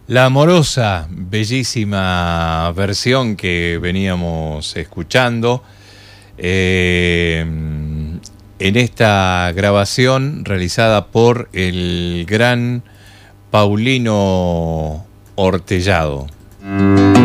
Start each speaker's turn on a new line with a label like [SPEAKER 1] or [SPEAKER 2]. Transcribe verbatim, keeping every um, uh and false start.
[SPEAKER 1] La amorosa, bellísima versión que veníamos escuchando eh, en esta grabación realizada por el gran Paulino Ortellado.